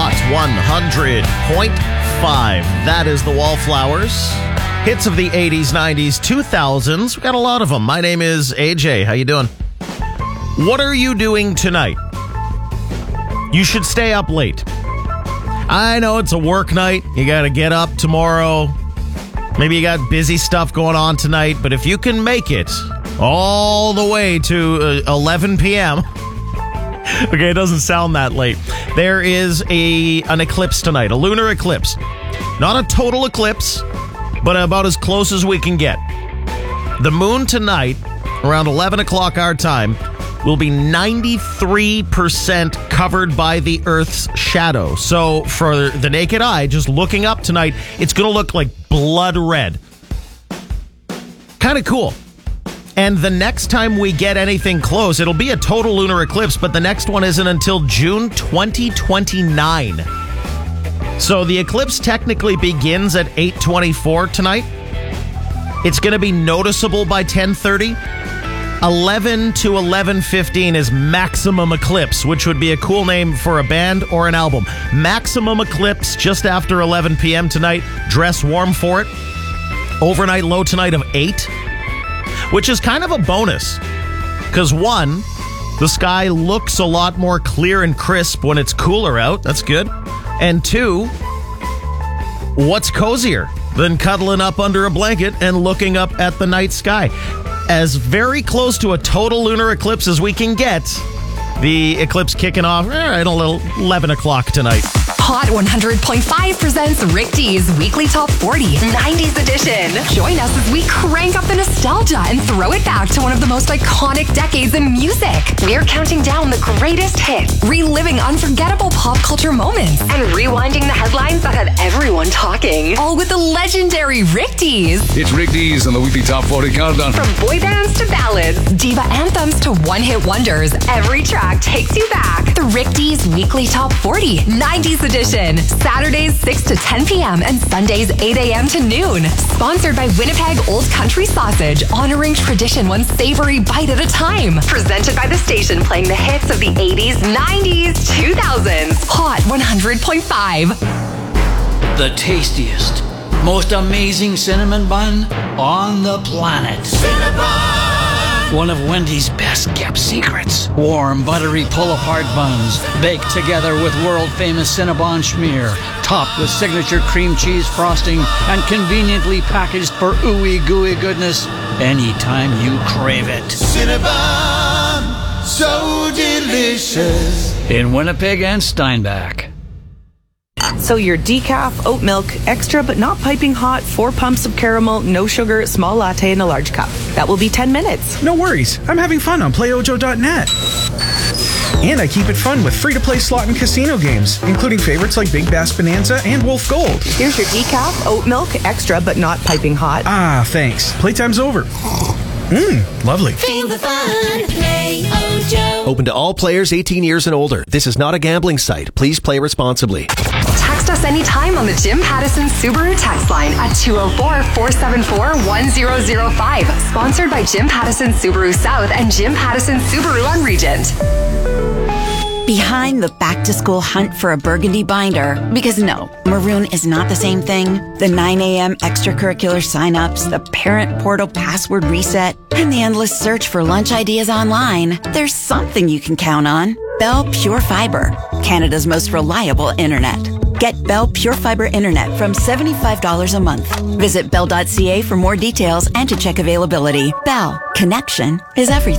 Hot 100.5. That is the Wallflowers. Hits of the 80s, 90s, 2000s. We got a lot of them. My name is AJ. How you doing? What are you doing tonight? You should stay up late. I know it's a work night. You got to get up tomorrow. Maybe you got busy stuff going on tonight. But if you can make it all the way to 11 p.m., okay, it doesn't sound that late. There is an eclipse tonight, a lunar eclipse. Not a total eclipse, but about as close as we can get. The moon tonight, around 11 o'clock our time, will be 93% covered by the Earth's shadow. So for the naked eye, just looking up tonight, it's going to look like blood red. Kind of cool. And the next time we get anything close, it'll be a total lunar eclipse, but the next one isn't until June 2029. So the eclipse technically begins at 8:24 tonight. It's going to be noticeable by 10:30. 11 to 11:15 is Maximum Eclipse, which would be a cool name for a band or an album. Maximum Eclipse just after 11 p.m. tonight. Dress warm for it. Overnight low tonight of 8, which is kind of a bonus. Because one, the sky looks a lot more clear and crisp when it's cooler out. That's good. And two, what's cozier than cuddling up under a blanket and looking up at the night sky? As very close to a total lunar eclipse as we can get. The eclipse kicking off at 11 o'clock tonight. Hot 100.5 presents Rick D's Weekly Top 40 90s edition. Join us as we crank up the nostalgia and throw it back to one of the most iconic decades in music. We're counting down the greatest hits, reliving unforgettable pop culture moments, and rewinding the headlines that had everyone talking. All with the legendary Rick D's. It's Rick D's on the Weekly Top 40 Countdown. From boy bands to ballads, diva anthems to one-hit wonders, every track takes you back. The Rick D's Weekly Top 40 90s edition. Saturdays 6 to 10 p.m. and Sundays 8 a.m. to noon. Sponsored by Winnipeg Old Country Sausage, honoring tradition one savory bite at a time. Presented by the station playing the hits of the 80s, 90s, 2000s. Hot 100.5. The tastiest, most amazing cinnamon bun on the planet. Cinnabon! One of Wendy's best-kept secrets. Warm, buttery pull-apart buns, baked together with world-famous Cinnabon schmear, topped with signature cream cheese frosting, and conveniently packaged for ooey gooey goodness anytime you crave it. Cinnabon, so delicious. In Winnipeg and Steinbach. So your decaf, oat milk, extra but not piping hot, 4 pumps of caramel, no sugar, small latte in a large cup. That will be 10 minutes. No worries. I'm having fun on PlayOjo.net. And I keep it fun with free-to-play slot and casino games, including favorites like Big Bass Bonanza and Wolf Gold. Here's your decaf, oat milk, extra but not piping hot. Ah, thanks. Playtime's over. Lovely. Feel the fun. PlayOjo. Open to all players 18 years and older. This is not a gambling site. Please play responsibly. Text us anytime on the Jim Pattison Subaru text line at 204-474-1005. Sponsored by Jim Pattison Subaru South and Jim Pattison Subaru on Regent. Behind the back-to-school hunt for a burgundy binder, because no, maroon is not the same thing. The 9 a.m. extracurricular sign-ups, the parent portal password reset, and the endless search for lunch ideas online. There's something you can count on. Bell Pure Fiber, Canada's most reliable internet. Get Bell Pure Fiber Internet from $75 a month. Visit bell.ca for more details and to check availability. Bell, connection is everything.